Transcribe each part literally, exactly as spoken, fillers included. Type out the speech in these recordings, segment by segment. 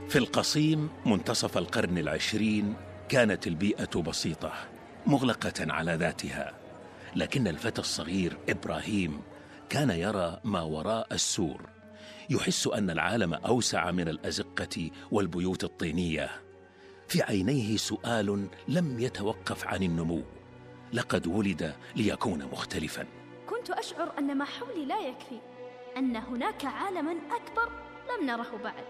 في القصيم منتصف القرن العشرين كانت البيئة بسيطة مغلقة على ذاتها، لكن الفتى الصغير إبراهيم كان يرى ما وراء السور، يحس أن العالم أوسع من الأزقة والبيوت الطينية. في عينيه سؤال لم يتوقف عن النمو: لقد ولد ليكون مختلفا. كنت أشعر أن ما حولي لا يكفي، أن هناك عالما أكبر لم نره بعد.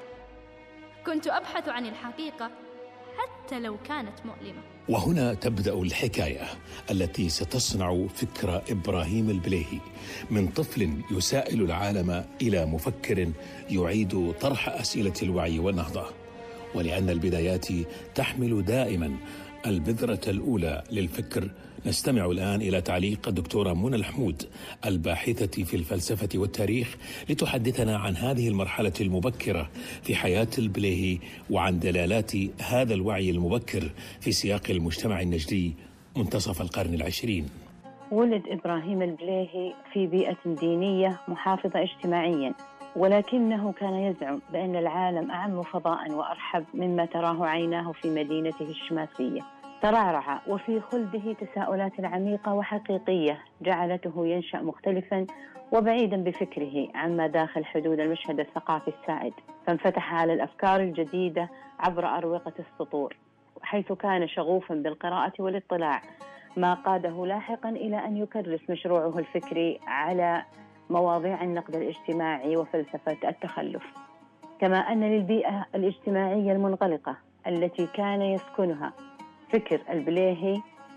كنت أبحث عن الحقيقة حتى لو كانت مؤلمة. وهنا تبدأ الحكاية التي ستصنع فكر إبراهيم البليهي من طفل يسائل العالم إلى مفكر يعيد طرح أسئلة الوعي والنهضة. ولأن البدايات تحمل دائما البذرة الأولى للفكر، نستمع الآن إلى تعليق الدكتورة منى الحمود الباحثة في الفلسفة والتاريخ لتحدثنا عن هذه المرحلة المبكرة في حياة البليهي وعن دلالات هذا الوعي المبكر في سياق المجتمع النجدي منتصف القرن العشرين. ولد إبراهيم البليهي في بيئة دينية محافظة اجتماعيا، ولكنه كان يزعم بأن العالم أعم فضاء وأرحب مما تراه عيناه في مدينته الشماسية. ترعرع وفي خلده تساؤلات عميقة وحقيقية جعلته ينشأ مختلفا وبعيدا بفكره عما داخل حدود المشهد الثقافي السائد، فانفتح على الأفكار الجديدة عبر أروقة السطور، حيث كان شغوفا بالقراءة والاطلاع، ما قاده لاحقا إلى أن يكرس مشروعه الفكري على مواضيع النقد الاجتماعي وفلسفة التخلف. كما أن للبيئة الاجتماعية المنغلقة التي كان يسكنها فكر البليهي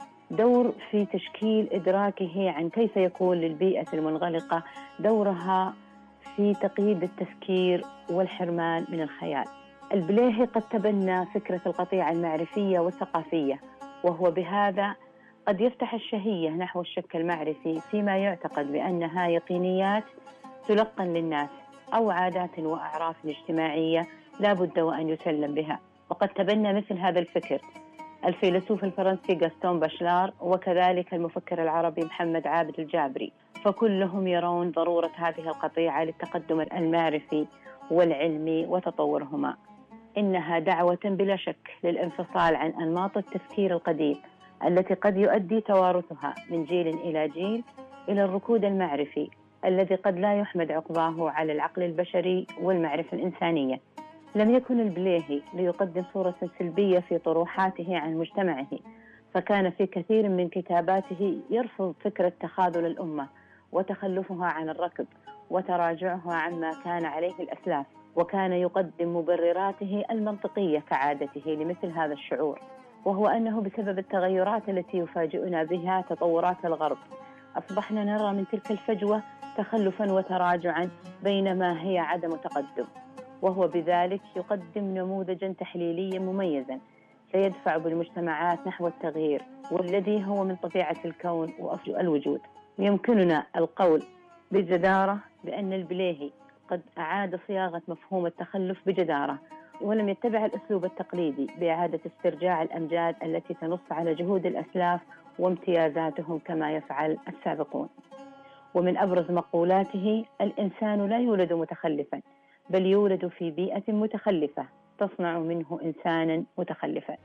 دور في تشكيل إدراكه عن كيف يكون للبيئة المنغلقة دورها في تقييد التفكير والحرمان من الخيال. البليهي قد تبنى فكرة القطيعة المعرفية والثقافية، وهو بهذا قد يفتح الشهية نحو الشك المعرفي فيما يعتقد بأنها يقينيات تلقن للناس أو عادات وأعراف اجتماعية لا بد وأن يسلم بها. وقد تبنى مثل هذا الفكر الفيلسوف الفرنسي غاستون باشلار، وكذلك المفكر العربي محمد عابد الجابري، فكلهم يرون ضرورة هذه القطيعة للتقدم المعرفي والعلمي وتطورهما. إنها دعوة بلا شك للانفصال عن أنماط التفكير القديم التي قد يؤدي توارثها من جيل إلى جيل إلى الركود المعرفي الذي قد لا يحمد عقباه على العقل البشري والمعرفة الإنسانية. لم يكن البليهي ليقدم صورة سلبية في طروحاته عن مجتمعه، فكان في كثير من كتاباته يرفض فكرة تخاذل الأمة وتخلفها عن الركب وتراجعها عما كان عليه الأسلاف، وكان يقدم مبرراته المنطقية كعادته لمثل هذا الشعور، وهو أنه بسبب التغيرات التي يفاجئنا بها تطورات الغرب أصبحنا نرى من تلك الفجوة تخلفا وتراجعا بينما هي عدم تقدم، وهو بذلك يقدم نموذجا تحليليا مميزا سيدفع بالمجتمعات نحو التغيير، والذي هو من طبيعة الكون وأصل الوجود. يمكننا القول بجدارة بأن البليهي قد أعاد صياغة مفهوم التخلف بجدارة، ولم يتبع الأسلوب التقليدي بإعادة استرجاع الأمجاد التي تنص على جهود الأسلاف وامتيازاتهم كما يفعل السابقون. ومن أبرز مقولاته: الإنسان لا يولد متخلفا، بل يولد في بيئة متخلفة تصنع منه إنسانا متخلفا.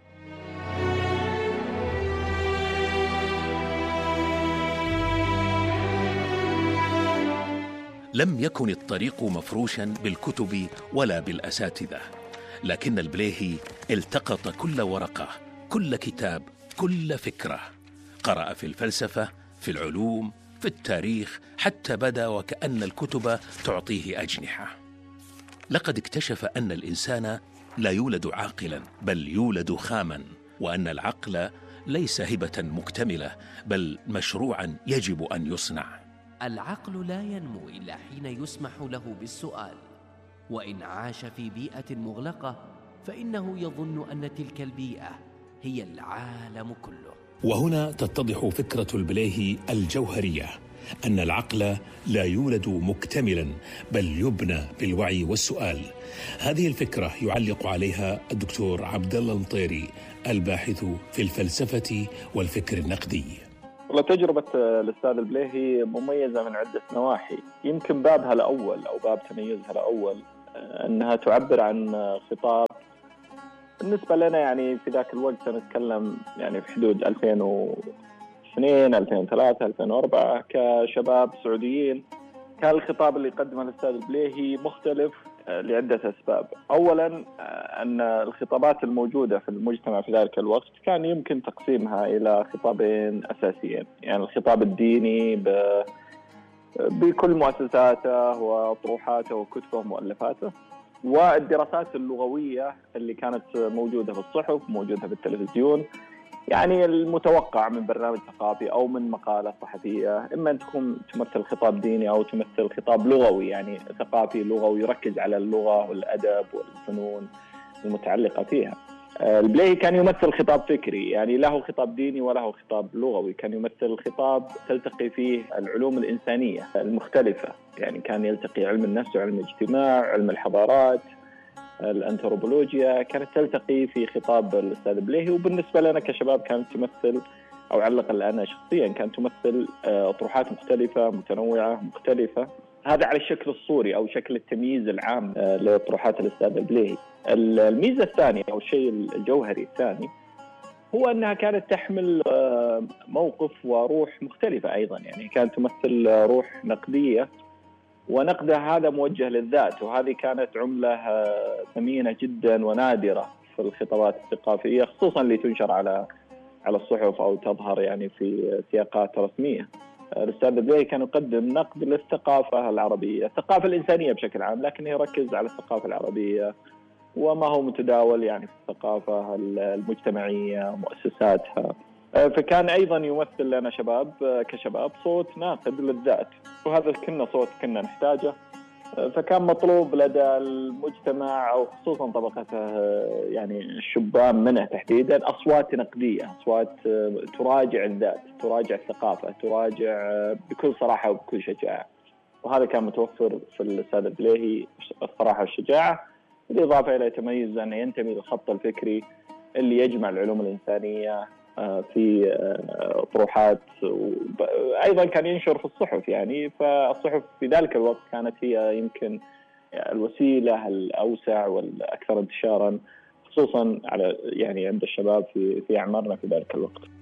لم يكن الطريق مفروشا بالكتب ولا بالأساتذة، لكن البليهي التقط كل ورقة، كل كتاب، كل فكرة. قرأ في الفلسفة، في العلوم، في التاريخ، حتى بدا وكأن الكتب تعطيه أجنحة. لقد اكتشف أن الإنسان لا يولد عاقلا، بل يولد خاما، وأن العقل ليس هبة مكتملة، بل مشروعا يجب أن يصنع. العقل لا ينمو إلا حين يسمح له بالسؤال، وإن عاش في بيئة مغلقة فإنه يظن أن تلك البيئة هي العالم كله. وهنا تتضح فكرة البليهي الجوهرية، أن العقل لا يولد مكتملا، بل يبنى بالوعي والسؤال. هذه الفكرة يعلق عليها الدكتور عبد الله المطيري الباحث في الفلسفة والفكر النقدي. والله تجربة الأستاذ البليهي مميزة من عدة نواحي. يمكن بابها الأول أو باب تميزها الأول أنها تعبر عن خطاب بالنسبة لنا يعني في ذاك الوقت نتكلم يعني في حدود ألفين واثنين ألفين وثلاثة ألفين وأربعة كشباب سعوديين، كان الخطاب اللي قدمه الأستاذ البليهي مختلف لعدة أسباب. أولا أن الخطابات الموجودة في المجتمع في ذلك الوقت كان يمكن تقسيمها إلى خطابين أساسيين، يعني الخطاب الديني ب... بكل مؤسساته وطروحاته وكتبه ومؤلفاته، والدراسات اللغوية اللي كانت موجودة في الصحف موجودة في التلفزيون، يعني المتوقع من برنامج ثقافي أو من مقالة صحفية إما أن تكون تمثل خطاب ديني أو تمثل خطاب لغوي، يعني ثقافي لغوي يركز على اللغة والأدب والفنون المتعلقة فيها. البليهي كان يمثل خطاب فكري، يعني له خطاب ديني وله خطاب لغوي، كان يمثل خطاب تلتقي فيه العلوم الإنسانية المختلفة، يعني كان يلتقي علم النفس وعلم الاجتماع، علم الحضارات، الأنثروبولوجيا، كانت تلتقي في خطاب الأستاذ البليهي. وبالنسبة لنا كشباب كانت تمثل، أو على الأقل أنا شخصيا، كانت تمثل أطروحات مختلفة متنوعة مختلفة. هذا على الشكل الصوري أو شكل التمييز العام لأطروحات الأستاذ البليهي. الميزة الثانية أو الشيء الجوهري الثاني هو أنها كانت تحمل موقف وروح مختلفة أيضا، يعني كانت تمثل روح نقدية، ونقدها هذا موجه للذات، وهذه كانت عملة ثمينة جدا ونادرة في الخطابات الثقافية، خصوصا اللي تنشر على على الصحف أو تظهر يعني في سياقات رسمية. الأستاذ البليهي كان يقدم نقد للثقافة العربية، الثقافة الإنسانية بشكل عام، لكن يركز على الثقافة العربية وما هو متداول يعني في الثقافة المجتمعية مؤسساتها. فكان أيضا يمثل لنا شباب كشباب صوت ناقد للذات، وهذا كنا صوت كنا نحتاجه. فكان مطلوب لدى المجتمع أو خصوصا طبقته يعني الشبان منه تحديدا أصوات نقدية، أصوات تراجع الذات، تراجع الثقافة، تراجع بكل صراحة وبكل شجاعة. وهذا كان متوفر في الأستاذ البليهي، الصراحة والشجاعة، بالإضافة إلى تميز أنه ينتمي للخط الفكري اللي يجمع العلوم الإنسانية في طروحات. أيضا كان ينشر في الصحف، يعني فالصحف في ذلك الوقت كانت هي يمكن الوسيلة الأوسع والأكثر انتشارا، خصوصا على يعني عند الشباب في في أعمارنا في ذلك الوقت.